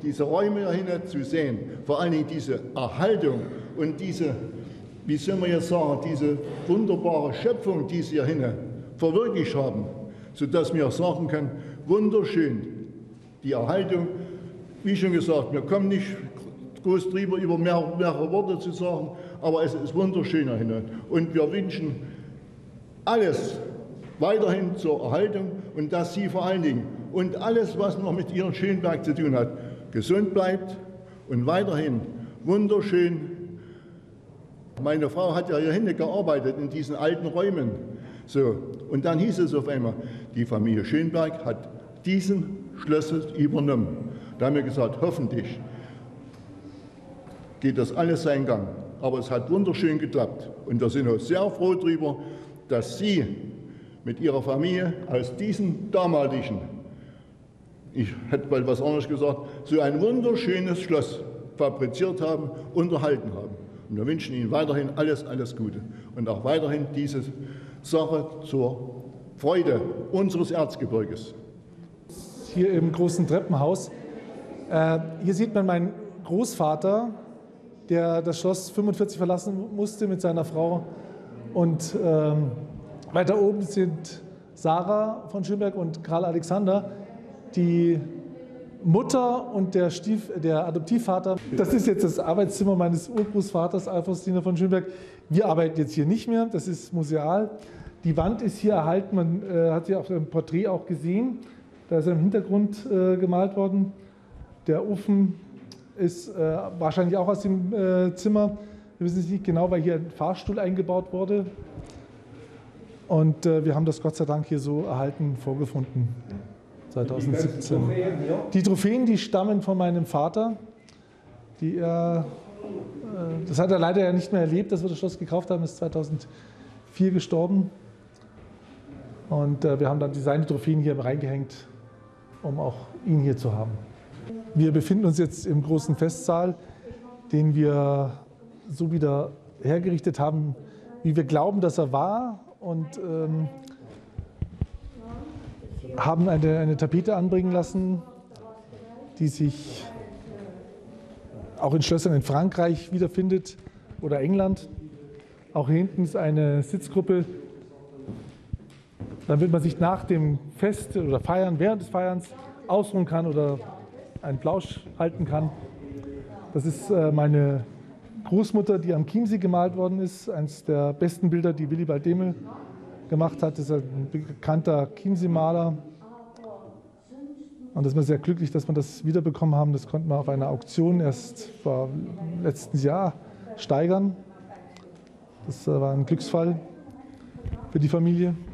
diese Räume dahin zu sehen, vor allen Dingen diese Erhaltung und diese, wie soll man jetzt sagen, diese wunderbare Schöpfung, die sie hier verwirklicht haben, sodass wir sagen können, wunderschön, die Erhaltung, wie schon gesagt, wir kommen nicht groß drüber, über mehrere Worte zu sagen, aber es ist wunderschön dahin. Und wir wünschen alles weiterhin zur Erhaltung und dass sie vor allen Dingen und alles, was noch mit ihrem Schönberg zu tun hat, gesund bleibt und weiterhin wunderschön. Meine Frau hat ja hierhin gearbeitet in diesen alten Räumen. So, und dann hieß es auf einmal, die Familie Schönberg hat diesen Schlösser übernommen. Da haben wir gesagt, hoffentlich geht das alles seinen Gang. Aber es hat wunderschön geklappt. Und da sind wir sehr froh darüber, dass Sie mit Ihrer Familie aus diesem damaligen, ich hätte mal was anderes gesagt, so ein wunderschönes Schloss fabriziert haben, unterhalten haben. Und wir wünschen Ihnen weiterhin alles, alles Gute. Und auch weiterhin diese Sache zur Freude unseres Erzgebirges. Hier im großen Treppenhaus. Hier sieht man meinen Großvater, der das Schloss 45 verlassen musste mit seiner Frau. Und weiter oben sind Sarah von Schönberg und Karl Alexander, die Mutter und der Adoptivvater. Das ist jetzt das Arbeitszimmer meines Urgroßvaters Alfons von Schönberg. Wir arbeiten jetzt hier nicht mehr, das ist museal. Die Wand ist hier erhalten, man hat sie auf dem Porträt auch gesehen. Da ist er im Hintergrund gemalt worden. Der Ofen ist wahrscheinlich auch aus dem Zimmer. Wir wissen es nicht genau, weil hier ein Fahrstuhl eingebaut wurde. Und wir haben das Gott sei Dank hier so erhalten vorgefunden, 2017. Die Trophäen, die stammen von meinem Vater. Das hat er leider ja nicht mehr erlebt, dass wir das Schloss gekauft haben, ist 2004 gestorben. Und wir haben dann seine Trophäen hier reingehängt, um auch ihn hier zu haben. Wir befinden uns jetzt im großen Festsaal, den wir so wieder hergerichtet haben, wie wir glauben, dass er war. Und haben eine Tapete anbringen lassen, die sich auch in Schlössern in Frankreich wiederfindet oder England. Auch hier hinten ist eine Sitzgruppe, damit man sich nach dem Fest oder Feiern, während des Feierns ausruhen kann oder einen Plausch halten kann. Das ist meine Großmutter, die am Chiemsee gemalt worden ist. Eines der besten Bilder, die Willibald Demel gemacht hat. Das ist ein bekannter Chiemsee-Maler. Und da sind wir sehr glücklich, dass wir das wiederbekommen haben. Das konnten wir auf einer Auktion erst vor letzten Jahr steigern. Das war ein Glücksfall für die Familie.